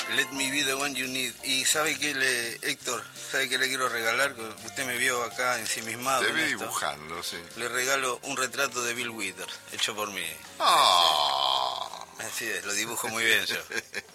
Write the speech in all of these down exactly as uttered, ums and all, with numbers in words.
Let Me Be The One You Need. Y ¿sabe qué, le, Héctor? ¿Sabe qué le quiero regalar? Usted me vio acá ensimismado. Te vi dibujando, sí. Le regalo un retrato de Bill Withers, hecho por mí. ¡Ah! Así es, lo dibujo muy bien yo.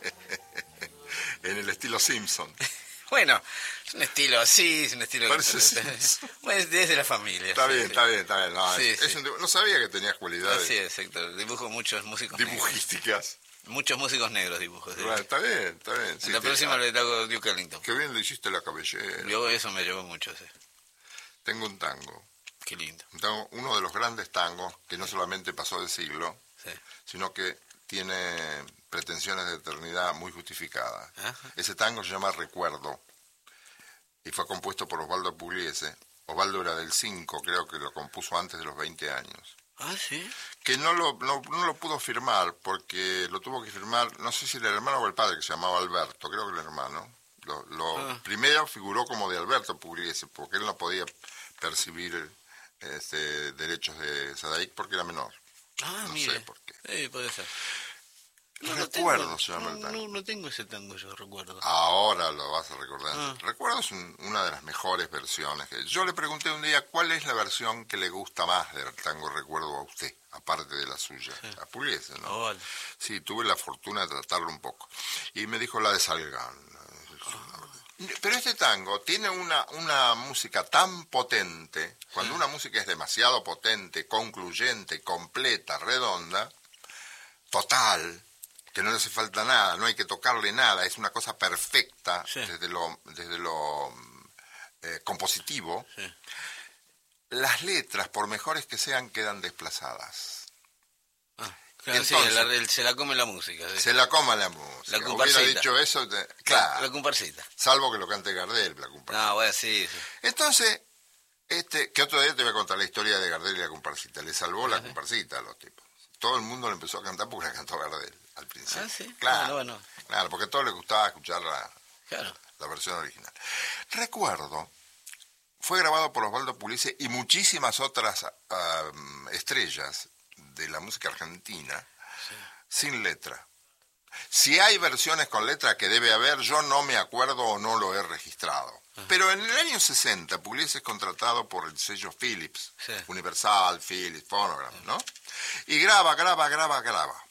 En el estilo Simpson. Bueno, es un estilo así, es un estilo... Parece que... Simpson. Bueno, es desde la familia. Está sí, bien, sí. está bien, está bien. No, sí, es, sí. es un, no sabía que tenías cualidades. Así es, Héctor. Dibujo muchos músicos dibujísticas. negros. Muchos músicos negros dibujo. Sí. Bueno, está bien, está bien. Sí, en la te, próxima ah, le hago Duke Ellington. Qué bien le hiciste la cabellera. Yo, eso me llevó mucho, sí. Tengo un tango. Qué lindo. Un tango, uno de los grandes tangos que no solamente pasó de siglo, sí. sino que tiene pretensiones de eternidad muy justificadas. Ajá. Ese tango se llama Recuerdo y fue compuesto por Osvaldo Pugliese. Osvaldo era del cinco, creo que lo compuso antes de los veinte años. Ah, sí. Que no lo, no, no lo pudo firmar porque lo tuvo que firmar, no sé si el hermano o el padre, que se llamaba Alberto, creo que el hermano. Lo, lo ah. Primero figuró como de Alberto Pugliese, porque él no podía percibir este, derechos de Sadaic porque era menor. Ah, no mire. sé por qué. Sí, puede ser. No, Recuerdo no tengo, se llama no, el tango. No, no tengo ese tango, yo recuerdo. Ahora lo vas a recordar. Ah. Recuerdo es un, una de las mejores versiones. Yo le pregunté un día cuál es la versión que le gusta más del tango Recuerdo a usted, aparte de la suya, sí. A Pugliese, ¿no? Oh, vale. Sí, tuve la fortuna de tratarlo un poco. Y me dijo la de Salgán. Oh. Pero este tango tiene una, una música tan potente, cuando sí. Una música es demasiado potente, concluyente, completa, redonda, total, que no le hace falta nada, no hay que tocarle nada, es una cosa perfecta sí. desde lo, desde lo eh, compositivo. Sí. Las letras, por mejores que sean, quedan desplazadas. Ah, claro, entonces, sí, la, el, se la come la música. Sí. Se la coma la música. La Hubiera dicho eso, de, claro. La, la comparsita. Salvo que lo cante Gardel, la comparsita. No, bueno, sí, sí. Entonces, este, que otro día te voy a contar la historia de Gardel y la comparsita. Le salvó la comparsita a los tipos. Todo el mundo le empezó a cantar porque la cantó Gardel al principio. Ah, sí. Claro, bueno, bueno. claro, porque a todos les gustaba escuchar la, claro. la versión original. Recuerdo, fue grabado por Osvaldo Pugliese y muchísimas otras uh, estrellas de la música argentina sí. sin letra. Si hay versiones con letra, que debe haber, yo no me acuerdo o no lo he registrado. Ajá. Pero en el año sesenta, Pugliese es contratado por el sello Philips, sí. Universal, Philips, Phonogram, ¿no? Y graba, graba, graba, graba.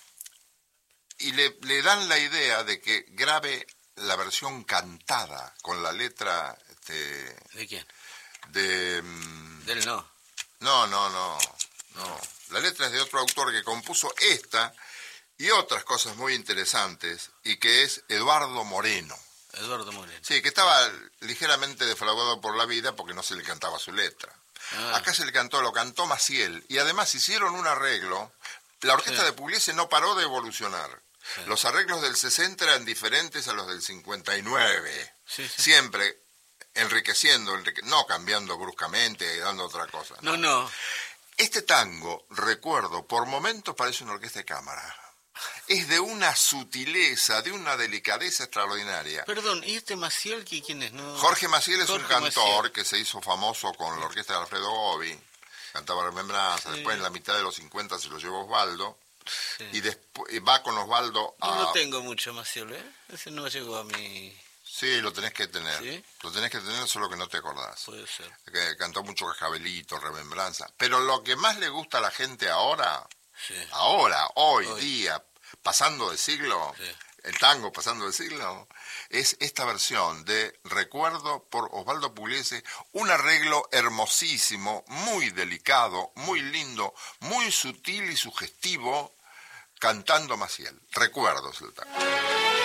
Y le, le dan la idea de que grabe la versión cantada con la letra... Este, ¿De quién? De... Um, Del no. No, no, no, no. La letra es de otro autor que compuso esta y otras cosas muy interesantes, y que es Eduardo Moreno. Eduardo Moreno. Sí, que estaba ligeramente defraudado por la vida porque no se le cantaba su letra. Ah. Acá se le cantó, lo cantó Maciel, y además hicieron un arreglo. La orquesta sí. de Pugliese no paró de evolucionar. Sí. Los arreglos del sesenta eran diferentes a los del cincuenta y nueve. Sí, sí. Siempre enriqueciendo, enrique... no cambiando bruscamente y dando otra cosa. No, no. no. Este tango, Recuerdo, por momentos parece una orquesta de cámara. Es de una sutileza, de una delicadeza extraordinaria. Perdón, ¿y este Maciel quién es? No... Jorge Maciel es Jorge un cantor Maciel. que se hizo famoso con la orquesta de Alfredo Gobi. Cantaba Remembranza. Sí. Después, en la mitad de los cincuenta, se lo llevó Osvaldo. Sí. Y después va con Osvaldo a... No lo tengo mucho, Maciel, ¿eh? Ese no llegó a mi... Sí, lo tenés que tener. ¿Sí? Lo tenés que tener, solo que no te acordás. Puede ser. Que cantó mucho Cascabelito, Remembranza. Pero lo que más le gusta a la gente ahora, sí. ahora, hoy, hoy día, pasando de siglo, sí. el tango pasando de siglo, es esta versión de Recuerdo por Osvaldo Pugliese, un arreglo hermosísimo, muy delicado, muy lindo, muy sutil y sugestivo, cantando Maciel. Recuerdos el tango.